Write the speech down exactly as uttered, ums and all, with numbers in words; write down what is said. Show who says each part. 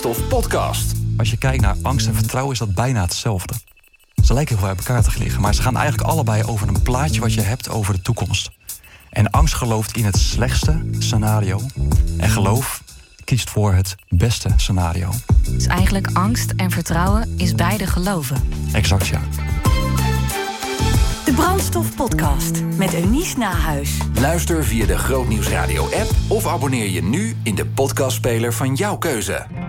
Speaker 1: Brandstof Podcast.
Speaker 2: Als je kijkt naar angst en vertrouwen is dat bijna hetzelfde. Ze lijken heel bij elkaar te liggen, maar ze gaan eigenlijk allebei over een plaatje wat je hebt over de toekomst. En angst gelooft in het slechtste scenario. En geloof kiest voor het beste scenario.
Speaker 3: Dus eigenlijk angst en vertrouwen is beide geloven.
Speaker 2: Exact, ja.
Speaker 4: De Brandstof Podcast met Eunice Nahuis.
Speaker 1: Luister via de Grootnieuws Radio app of abonneer je nu in de podcastspeler van jouw keuze.